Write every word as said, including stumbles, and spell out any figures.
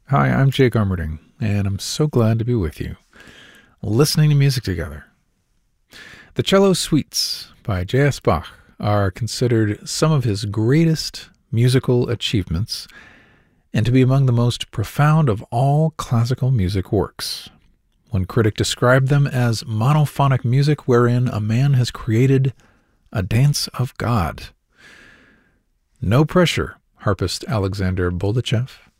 Hi, I'm Jake Armerding, and I'm so glad to be with you, listening to music together. The Cello Suites by J S. Bach are considered some of his greatest musical achievements and to be among the most profound of all classical music works. One critic described them as monophonic music wherein a man has created a dance of God. No pressure, harpist Alexander Boldachev.